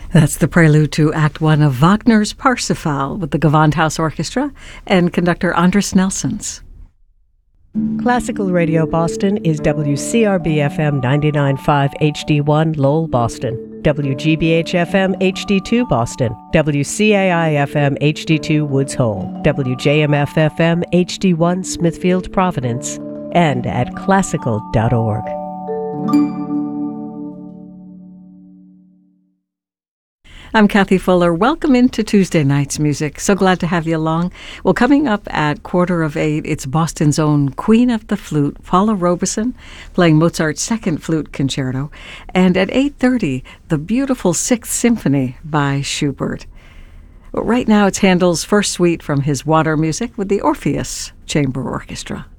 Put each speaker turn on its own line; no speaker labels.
That's the prelude to Act One of Wagner's Parsifal with the Gewandhaus Orchestra and conductor Andris Nelsons.
Classical Radio Boston is WCRB-FM 99.5 HD1 Lowell, Boston, WGBH-FM HD2 Boston, WCAI-FM HD2 Woods Hole, WJMF-FM HD1 Smithfield, Providence, and at classical.org.
I'm Kathy Fuller. Welcome into Tuesday Night's Music. So glad to have you along. Well, coming up at 7:45, it's Boston's own Queen of the Flute, Paula Robeson, playing Mozart's Second Flute Concerto. And at 8:30, the beautiful Sixth Symphony by Schubert. Right now, it's Handel's First Suite from his Water Music with the Orpheus Chamber Orchestra.